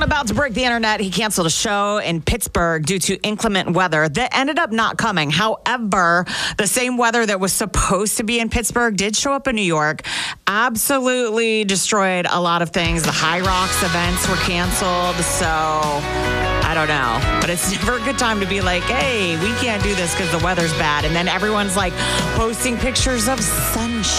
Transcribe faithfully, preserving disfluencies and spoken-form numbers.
about to break the internet. He canceled a show in Pittsburgh due to inclement weather that ended up not coming. However, the same weather that was supposed to be in Pittsburgh did show up in New York. Absolutely destroyed a lot of things. The High Rocks events were canceled. So I don't know. But it's never a good time to be like, hey, we can't do this because the weather's bad. And then everyone's like posting pictures of sunshine.